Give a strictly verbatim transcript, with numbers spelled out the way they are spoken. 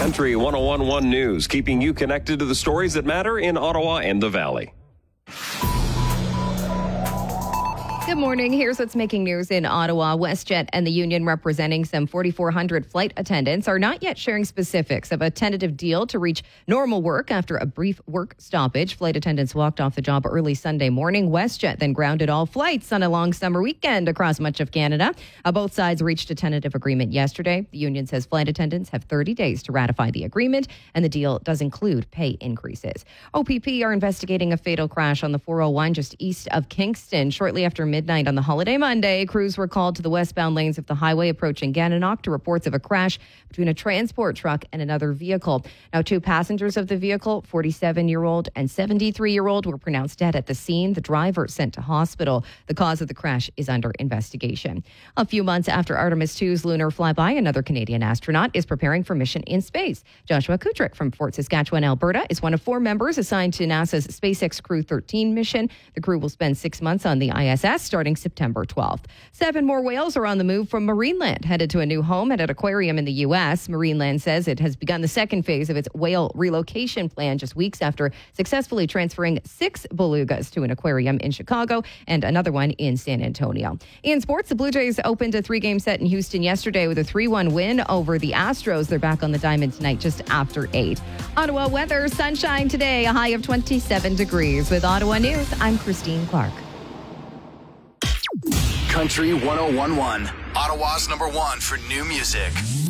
Country one oh one point one News, keeping you connected to the stories that matter in Ottawa and the Valley. Good morning. Here's what's making news in Ottawa. WestJet and the union representing some forty-four hundred flight attendants are not yet sharing specifics of a tentative deal to reach normal work after a brief work stoppage. Flight attendants walked off the job early Sunday morning. WestJet then grounded all flights on a long summer weekend across much of Canada. Uh, both sides reached a tentative agreement yesterday. The union says flight attendants have thirty days to ratify the agreement, and the deal does include pay increases. O P P are investigating a fatal crash on the four oh one just east of Kingston. Shortly after midnight on the holiday Monday, crews were called to the westbound lanes of the highway approaching Gananoque to reports of a crash between a transport truck and another vehicle. Now, two passengers of the vehicle, forty-seven-year-old and seventy-three-year-old, were pronounced dead at the scene. The driver sent to hospital. The cause of the crash is under investigation. A few months after Artemis two's lunar flyby, another Canadian astronaut is preparing for mission in space. Joshua Kutrick from Fort Saskatchewan, Alberta, is one of four members assigned to NASA's SpaceX Crew thirteen mission. The crew will spend six months on the I S S starting September twelfth. Seven more whales are on the move from Marineland, headed to a new home at an aquarium in the U S. Marineland says it has begun the second phase of its whale relocation plan just weeks after successfully transferring six belugas to an aquarium in Chicago and another one in San Antonio. In sports, the Blue Jays opened a three-game set in Houston yesterday with a three one win over the Astros. They're back on the diamond tonight just after eight. Ottawa weather, sunshine today, a high of twenty-seven degrees. With Ottawa News, I'm Christine Clark. Country one oh one point one, Ottawa's number one for new music.